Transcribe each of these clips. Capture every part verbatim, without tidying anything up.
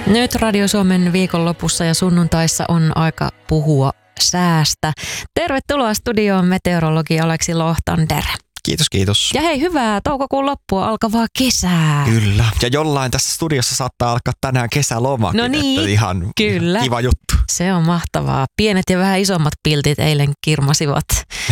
Nyt Radio Suomen viikonlopussa ja sunnuntaissa on aika puhua säästä. Tervetuloa studioon meteorologi Aleksi Lohtander. Kiitos, kiitos. Ja hei, hyvää toukokuun loppua alkavaa kesää. Kyllä. Ja jollain tässä studiossa saattaa alkaa tänään kesälomakin. No niin, että ihan kyllä. Kiva juttu. Se on mahtavaa. Pienet ja vähän isommat piltit eilen kirmasivat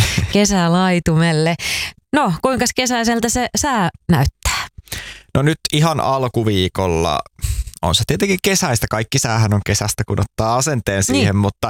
kesälaitumelle. No, kuinka kesäiseltä se sää näyttää? No nyt ihan alkuviikolla on se tietenkin kesäistä. Kaikki säähän on kesästä, kun ottaa asenteen siihen, niin. mutta,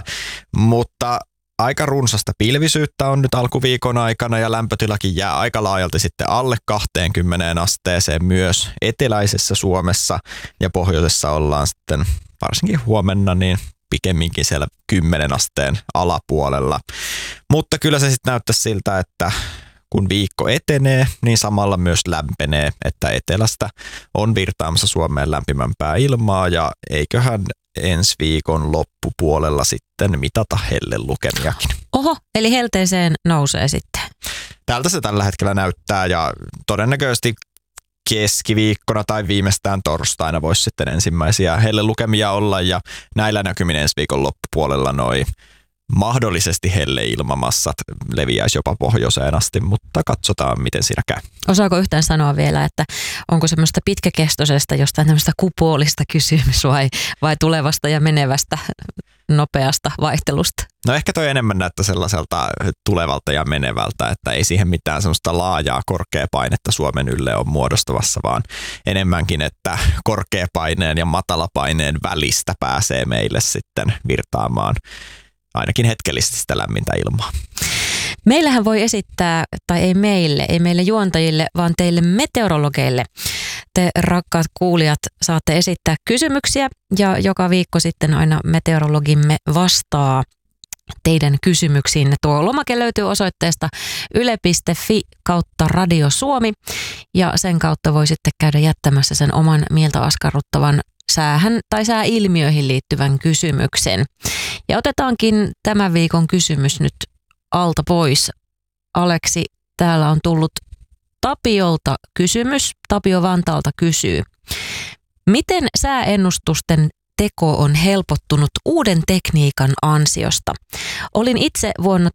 mutta aika runsasta pilvisyyttä on nyt alkuviikon aikana ja lämpötilakin jää aika laajalti sitten alle kaksikymmentä asteeseen myös eteläisessä Suomessa ja pohjoisessa ollaan sitten varsinkin huomenna niin pikemminkin siellä kymmenen asteen alapuolella. Mutta kyllä se sitten näyttää siltä, että kun viikko etenee, niin samalla myös lämpenee, että etelästä on virtaamassa Suomeen lämpimämpää ilmaa ja eiköhän ensi viikon loppupuolella sitten mitata hellelukemiakin. Oho, eli helteeseen nousee sitten. Tältä se tällä hetkellä näyttää ja todennäköisesti keskiviikkona tai viimeistään torstaina voisi sitten ensimmäisiä hellelukemia olla ja näillä näkymin ensi viikon loppupuolella noi mahdollisesti helleilmamassat leviäisi jopa pohjoiseen asti, mutta katsotaan miten siinä käy. Osaako yhtään sanoa vielä, että onko semmoista pitkäkestoisesta jostain tämmöistä kupoolista kysymys vai, vai tulevasta ja menevästä nopeasta vaihtelusta? No ehkä toi enemmän näyttää sellaiselta tulevalta ja menevältä, että ei siihen mitään semmoista laajaa korkeapainetta Suomen ylle on muodostuvassa, vaan enemmänkin, että korkeapaineen ja matalapaineen välistä pääsee meille sitten virtaamaan ainakin hetkellisesti sitä lämmintä ilmaa. Meillähän voi esittää, tai ei meille, ei meille juontajille, vaan teille meteorologeille. Te rakkaat kuulijat saatte esittää kysymyksiä ja joka viikko sitten aina meteorologimme vastaa teidän kysymyksiin. Tuo lomake löytyy osoitteesta yle piste fi kautta Radio Suomi ja sen kautta voi sitten käydä jättämässä sen oman mieltä askarruttavan säähän tai sääilmiöihin liittyvän kysymyksen. Ja otetaankin tämän viikon kysymys nyt alta pois. Aleksi, täällä on tullut Tapiolta kysymys. Tapio Vantaalta kysyy. Miten sääennustusten teko on helpottunut uuden tekniikan ansiosta? Olin itse vuonna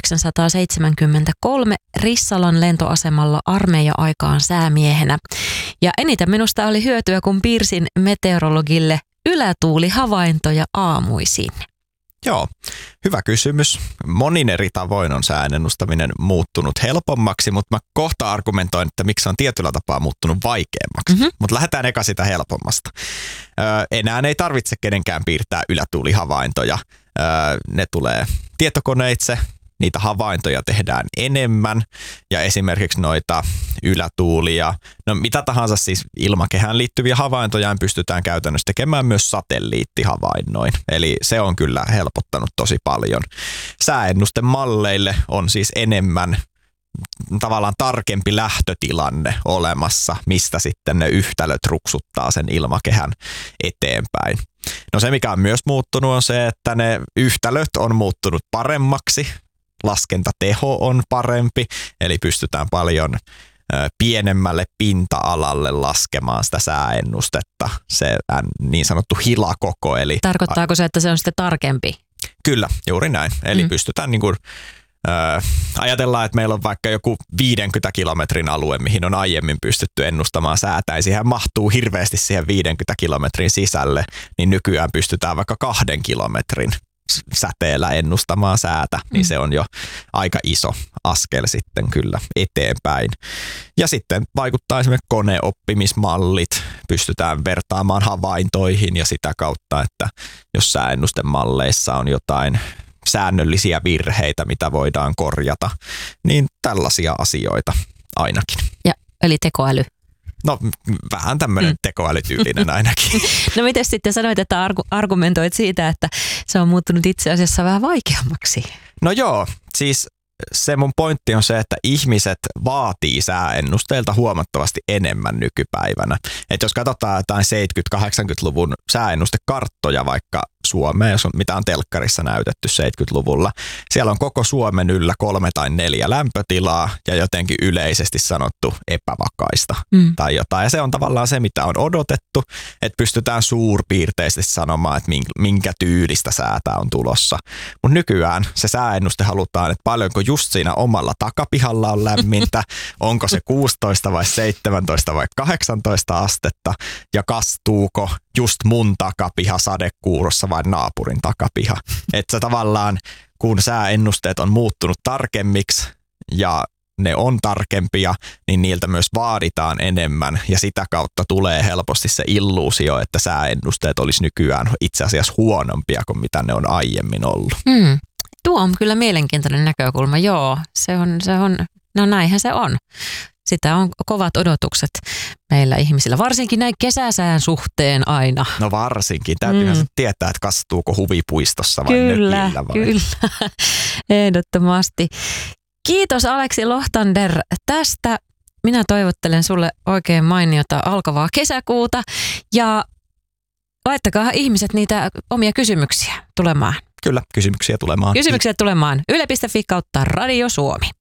tuhatyhdeksänsataaseitsemänkymmentäkolme Rissalan lentoasemalla armeija-aikaan säämiehenä. Ja eniten minusta oli hyötyä, kun piirsin meteorologille ylätuulihavaintoja aamuisin. Joo, hyvä kysymys. Monin eri tavoin on sääennustaminen muuttunut helpommaksi, mutta mä kohta argumentoin, että miksi on tietyllä tapaa muuttunut vaikeammaksi. Mm-hmm. Mutta lähdetään eka sitä helpommasta. Öö, enää ei tarvitse kenenkään piirtää ylätuulihavaintoja. Öö, ne tulee tietokoneitse. Niitä havaintoja tehdään enemmän ja esimerkiksi noita ylätuulia, no mitä tahansa siis ilmakehään liittyviä havaintoja pystytään käytännössä tekemään myös satelliittihavainnoin. Eli se on kyllä helpottanut tosi paljon. Sääennusten malleille on siis enemmän tavallaan tarkempi lähtötilanne olemassa, mistä sitten ne yhtälöt ruksuttaa sen ilmakehän eteenpäin. No se mikä on myös muuttunut on se, että ne yhtälöt on muuttunut paremmaksi. Laskentateho on parempi, eli pystytään paljon pienemmälle pinta-alalle laskemaan sitä sääennustetta, se niin sanottu hilakoko. Eli tarkoittaako se, että se on sitten tarkempi? Kyllä, juuri näin. Eli mm. pystytään niin kuin, äh, ajatellaan, että meillä on vaikka joku viidenkymmenen kilometrin alue, mihin on aiemmin pystytty ennustamaan säätä, ja siihen mahtuu hirveästi siihen viidenkymmenen kilometrin sisälle, niin nykyään pystytään vaikka kahden kilometrin säteellä ennustamaan säätä, niin mm. se on jo aika iso askel sitten kyllä eteenpäin. Ja sitten vaikuttaa esimerkiksi koneoppimismallit, pystytään vertaamaan havaintoihin ja sitä kautta, että jos sääennustemalleissa on jotain säännöllisiä virheitä, mitä voidaan korjata, niin tällaisia asioita ainakin. Ja, eli tekoäly. No vähän tämmöinen mm. tekoälytyylinen ainakin. No miten sitten sanoit, että argu- argumentoit siitä, että se on muuttunut itse asiassa vähän vaikeammaksi? No joo, siis se mun pointti on se, että ihmiset vaatii sääennusteilta huomattavasti enemmän nykypäivänä. Että jos katsotaan jotain seitsemänkymmentä-kahdeksankymmentäluvun sääennustekarttoja vaikka Suomea, jos on, mitä on telkkarissa näytetty seitsemänkymmentäluvulla. Siellä on koko Suomen yllä kolme tai neljä lämpötilaa ja jotenkin yleisesti sanottu epävakaista mm. tai jotain. Ja se on tavallaan se, mitä on odotettu, että pystytään suurpiirteisesti sanomaan, että minkä tyylistä säätä on tulossa. Mutta nykyään se sääennuste halutaan, että paljonko just siinä omalla takapihalla on lämmintä, onko se kuusitoista vai seitsemäntoista vai kahdeksantoista astetta ja kastuuko just mun takapiha sadekuurossa vai naapurin takapiha. Että se tavallaan, kun sääennusteet on muuttunut tarkemmiksi ja ne on tarkempia, niin niiltä myös vaaditaan enemmän ja sitä kautta tulee helposti se illuusio, että sääennusteet olisi nykyään itse asiassa huonompia kuin mitä ne on aiemmin ollut. Mm. Tuo on kyllä mielenkiintoinen näkökulma, joo. Se on, se on, no näinhän se on. Sitä on kovat odotukset meillä ihmisillä, varsinkin näin kesäsään suhteen aina. No varsinkin. Täytyyhän mm. tietää, että kastuuko huvipuistossa vai kyllä, nökillä vai? Kyllä, ehdottomasti. Kiitos Aleksi Lohtander tästä. Minä toivottelen sulle oikein mainiota alkavaa kesäkuuta ja laittakaa ihmiset niitä omia kysymyksiä tulemaan. Kyllä, kysymyksiä tulemaan. Kysymyksiä tulemaan. Yle piste fi kautta Radio Suomi.